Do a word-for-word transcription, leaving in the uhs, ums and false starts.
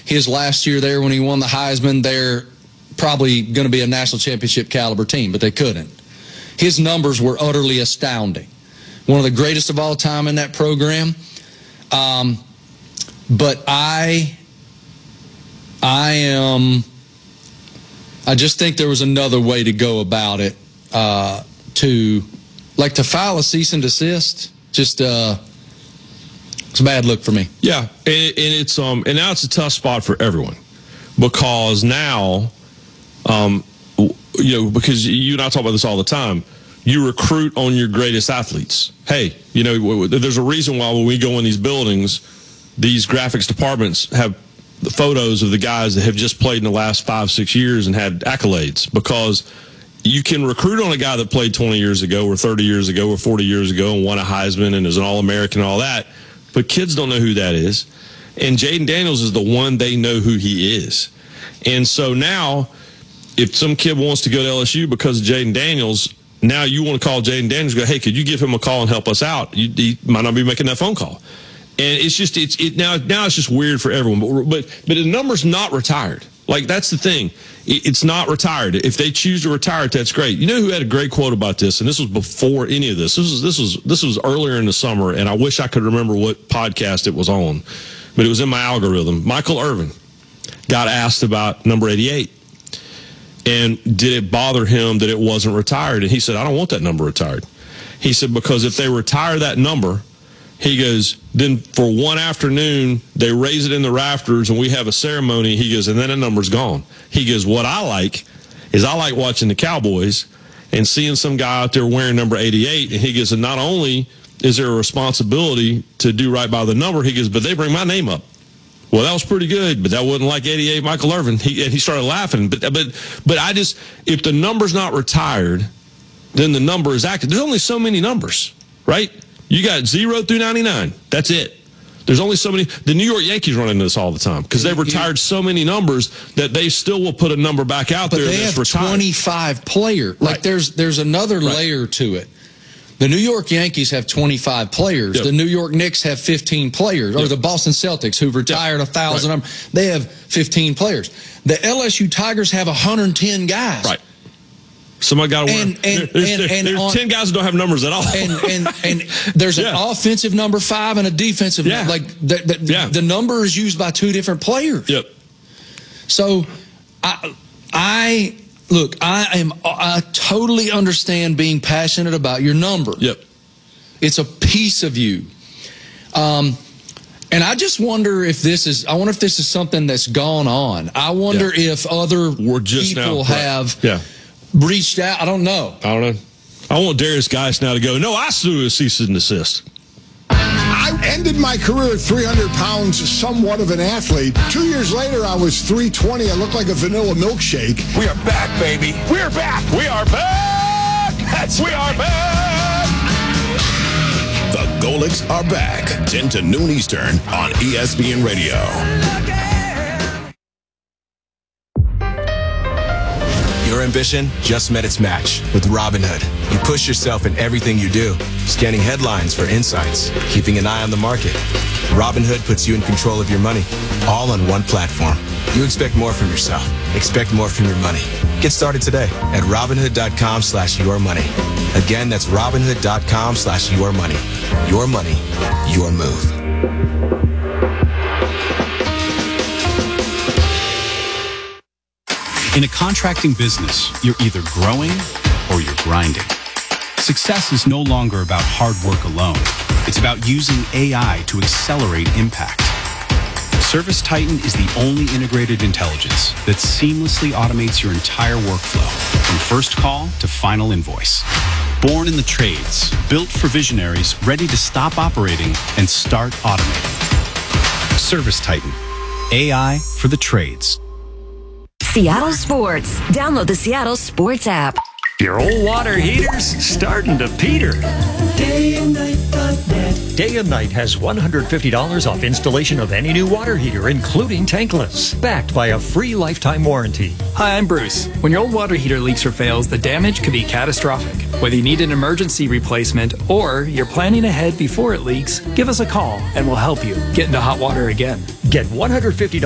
his last year there when he won the Heisman, they're probably going to be a national championship caliber team, but they couldn't. His numbers were utterly astounding. One of the greatest of all time in that program. Um, but I, I am, I just think there was another way to go about it. Uh, to, like, to file a cease and desist, just, uh, it's a bad look for me. Yeah, and, and it's um, and now it's a tough spot for everyone because now, um, you know, because you and I talk about this all the time. You recruit on your greatest athletes. Hey, you know, there's a reason why when we go in these buildings, these graphics departments have the photos of the guys that have just played in the last five, six years and had accolades, because you can recruit on a guy that played twenty years ago or thirty years ago or forty years ago and won a Heisman and is an All-American and all that, but kids don't know who that is. And Jayden Daniels is the one they know who he is. And so now, if some kid wants to go to L S U because of Jayden Daniels, now you want to call Jayden Daniels and go, hey, could you give him a call and help us out? You, you might not be making that phone call. And it's just, it's it now now it's just weird for everyone. But but, but the number's not retired. Like, that's the thing. It, it's not retired. If they choose to retire it, that's great. You know who had a great quote about this? And this was before any of this. This was this was this was earlier in the summer, and I wish I could remember what podcast it was on, but it was in my algorithm. Michael Irvin got asked about number eighty-eight. And did it bother him that it wasn't retired? And he said, I don't want that number retired. He said, because if they retire that number, he goes, then for one afternoon, they raise it in the rafters and we have a ceremony. He goes, and then the number's gone. He goes, what I like is I like watching the Cowboys and seeing some guy out there wearing number eighty-eight. And he goes, and not only is there a responsibility to do right by the number, he goes, but they bring my name up. Well, that was pretty good, but that wasn't like eighty-eight Michael Irvin. He, and he started laughing. But, but, but I just, if the number's not retired, then the number is active. There's only so many numbers, right? You got zero through ninety-nine. That's it. There's only so many. The New York Yankees run into this all the time because they've retired so many numbers that they still will put a number back out but there. But they have retired. twenty-five players. Like, right. there's there's another right. layer to it. The New York Yankees have twenty-five players. Yep. The New York Knicks have fifteen players. Yep. Or the Boston Celtics, who've retired yep. a thousand right. of them, they have fifteen players. The L S U Tigers have one hundred ten guys. Right. Somebody got to win. And, and, there's and, and there's on, ten guys that don't have numbers at all. And and, and there's yeah. an offensive number five and a defensive yeah. number. Like, the, the, yeah. the number is used by two different players. Yep. So, I, I look, I am, I totally understand being passionate about your number. Yep. It's a piece of you. Um, and I just wonder if this is, I wonder if this is something that's gone on. I wonder yeah. if other We're just people now, have right. yeah. reached out. I don't know. I don't know. I want Darius Geis now to go, no, I sue a cease and desist. I ended my career at three hundred pounds, somewhat of an athlete. Two years later, I was three twenty. I looked like a vanilla milkshake. We are back, baby. We're back. We are back. That's we are back. The Golics are back. ten to noon Eastern on E S P N Radio. Your ambition just met its match with Robinhood. You push yourself in everything you do, scanning headlines for insights, keeping an eye on the market. Robinhood puts you in control of your money, all on one platform. You expect more from yourself. Expect more from your money. Get started today at Robinhood.com slash your money. Again, that's Robinhood.com slash your money. Your money, your move. In a contracting business, you're either growing or you're grinding. Success is no longer about hard work alone. It's about using A I to accelerate impact. ServiceTitan is the only integrated intelligence that seamlessly automates your entire workflow, from first call to final invoice. Born in the trades, built for visionaries ready to stop operating and start automating. ServiceTitan, A I for the trades. Seattle Sports. Download the Seattle Sports app. Your old water heater's starting to peter. Day and night dot net. Day and Night has one hundred fifty dollars off installation of any new water heater, including tankless, backed by a free lifetime warranty. Hi, I'm Bruce. When your old water heater leaks or fails, the damage could be catastrophic. Whether you need an emergency replacement or you're planning ahead before it leaks, give us a call and we'll help you get into hot water again. Get one hundred fifty dollars